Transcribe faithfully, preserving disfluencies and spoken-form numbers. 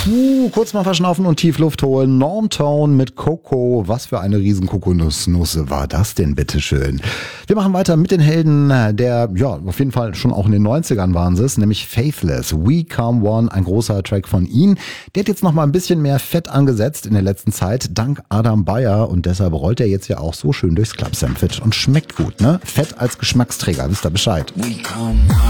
Uh, kurz mal verschnaufen und tief Luft holen. Normtone mit Coco. Was für eine riesen Kokosnusse war das denn, bitteschön? Wir machen weiter mit den Helden der, ja, auf jeden Fall schon auch in den neunzigern waren sie es, nämlich Faithless. We Come One, ein großer Track von ihnen. Der hat jetzt noch mal ein bisschen mehr Fett angesetzt in der letzten Zeit, dank Adam Beyer. Und deshalb rollt er jetzt ja auch so schön durchs Club Sandwich und schmeckt gut, ne? Fett als Geschmacksträger, wisst ihr Bescheid. We come